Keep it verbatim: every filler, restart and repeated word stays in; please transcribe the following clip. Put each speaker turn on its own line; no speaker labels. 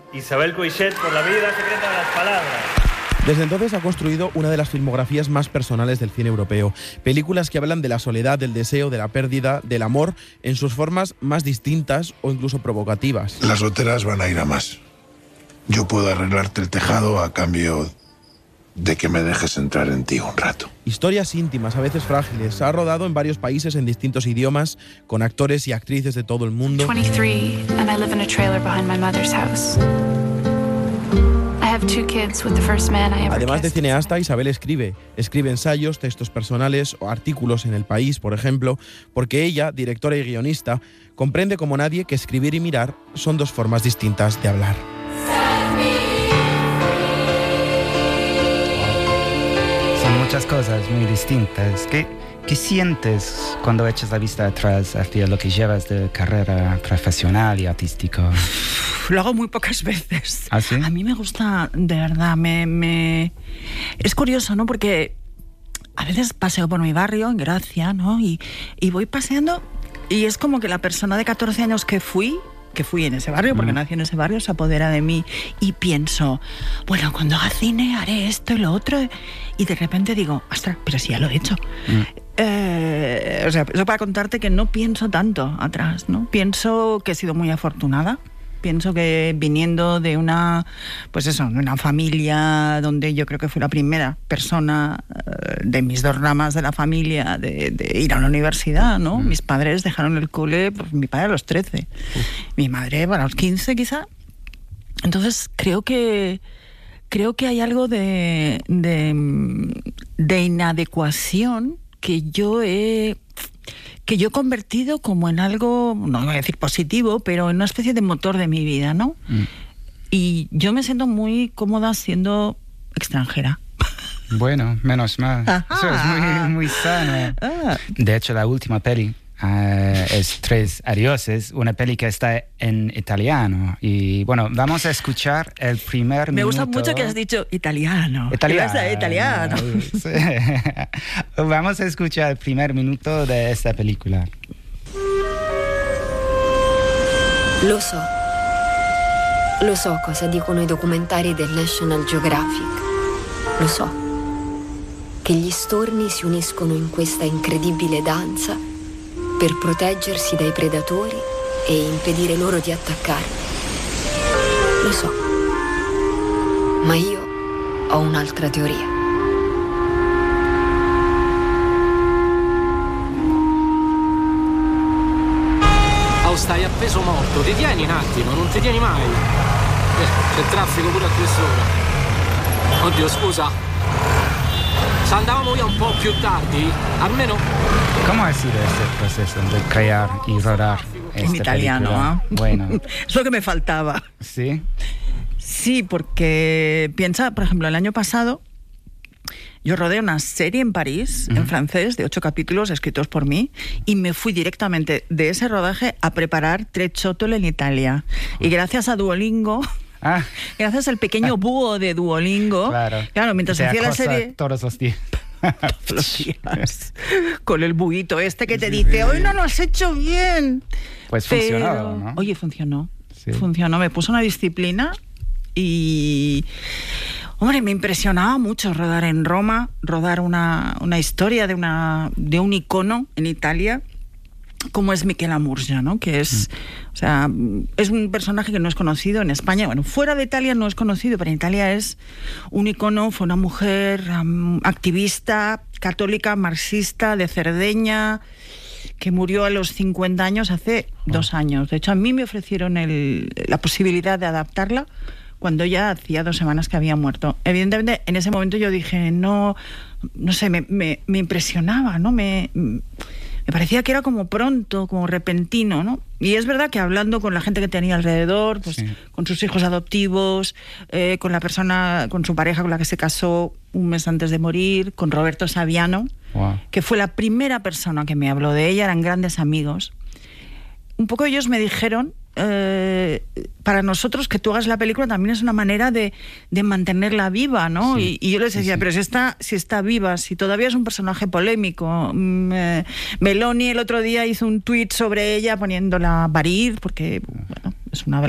Isabel Coixet por La vida secreta de las palabras.
Desde entonces ha construido una de las filmografías más personales del cine europeo. Películas que hablan de la soledad, del deseo, de la pérdida, del amor, en sus formas más distintas o incluso provocativas.
Las goteras van a ir a más. Yo puedo arreglarte el tejado a cambio de que me dejes entrar en ti un rato.
Historias íntimas, a veces frágiles. Ha rodado en varios países en distintos idiomas, con actores y actrices de todo el mundo.
twenty-three, and I live in a trailer behind my mother's house. I have two kids with the first man I ever
Además de
kissed.
cineasta, Isabel escribe. Escribe ensayos, textos personales o artículos en El País, por ejemplo, porque ella, directora y guionista, comprende como nadie que escribir y mirar son dos formas distintas de hablar.
Son muchas cosas muy distintas. ¿Qué, qué sientes cuando echas la vista atrás hacia lo que llevas de carrera profesional y artística?
Lo hago muy pocas veces.
¿Ah, sí?
A mí me gusta, de verdad, me, me... es curioso, ¿no? Porque a veces paseo por mi barrio, en Gracia, ¿no? Y, y voy paseando y es como que la persona de catorce años que fui, que fui en ese barrio, porque mm. nací en ese barrio, se apodera de mí y pienso, bueno, cuando haga cine haré esto y lo otro. Y de repente digo, ostras, pero si ya lo he hecho. Mm. Eh, o sea, eso para contarte que no pienso tanto atrás, ¿no? Pienso que he sido muy afortunada. Pienso que viniendo de una, pues eso, de una familia donde yo creo que fui la primera persona uh, de mis dos ramas de la familia de, de ir a la universidad, ¿no? Mm. Mis padres dejaron el cole, pues mi padre a los trece, Uf. mi madre bueno, a los quince quizá. Entonces creo que creo que hay algo de, de, de inadecuación que yo he que yo he convertido como en algo, no voy a decir positivo, pero en una especie de motor de mi vida, ¿no? Mm. Y yo me siento muy cómoda siendo extranjera.
Bueno, menos mal. Ajá. Eso es muy, muy sano. Ah. De hecho, la última peli uh, es Tres Adioses, una peli que está en italiano. Y bueno, vamos a escuchar el primer
Me
minuto.
gusta mucho que has dicho italiano.
Italiano.
italiano.
Sí. Vamos a escuchar el primer minuto de esta película.
Lo so. Lo so cosa dicono i documentari del National Geographic. Lo so. Che gli storni si uniscono in questa incredibile danza per proteggersi dai predatori e impedire loro di attaccare. Lo so. Ma io ho un'altra teoria.
Oh, stai appeso morto, ti tieni un attimo, non ti tieni mai. Eh, c'è traffico pure a quest'ora. Oddio, scusa. Se andavamo via un po' più tardi, almeno...
¿Cómo ha sido este proceso de crear y rodar esta
en italiano,
película?
¿eh?
Bueno.
Es lo que me faltaba.
¿Sí?
Sí, porque piensa, por ejemplo, el año pasado yo rodé una serie en París, uh-huh. en francés, de ocho capítulos escritos por mí, y me fui directamente de ese rodaje a preparar Tre Ciotole en Italia. Uh-huh. Y gracias a Duolingo... Ah. Gracias al pequeño búho de Duolingo.
Claro,
claro mientras hacía la serie.
Todos los días.
Todos los días. Con el buito este que te sí, dice, hoy no lo has hecho bien.
Pues
Pero,
funcionó, ¿no?
Oye, funcionó.
Sí.
Funcionó. Me puso una disciplina y. Hombre, me impresionaba mucho rodar en Roma, rodar una, una historia de, una, de un icono en Italia, como es Michela Murgia, ¿no? Que es, mm. o sea, es un personaje que no es conocido en España. Bueno, fuera de Italia no es conocido, pero en Italia es un icono. Fue una mujer um, activista, católica, marxista, de Cerdeña, que murió a los cincuenta años, hace oh. dos años. De hecho, a mí me ofrecieron el, la posibilidad de adaptarla cuando ya hacía dos semanas que había muerto. Evidentemente, en ese momento yo dije, no, no sé, me, me, me impresionaba, ¿no? Me... Me parecía que era como pronto, como repentino, ¿no? Y es verdad que hablando con la gente que tenía alrededor, pues sí. con sus hijos adoptivos, eh, con la persona, con su pareja con la que se casó un mes antes de morir, con Roberto Saviano, wow. que fue la primera persona que me habló de ella, eran grandes amigos. Un poco ellos me dijeron, eh, para nosotros que tú hagas la película también es una manera de, de mantenerla viva, ¿no? Sí, y, y yo les decía, sí, sí. pero si está, si está viva, si todavía es un personaje polémico. Eh, Meloni el otro día hizo un tuit sobre ella poniéndola a parir, porque bueno, es una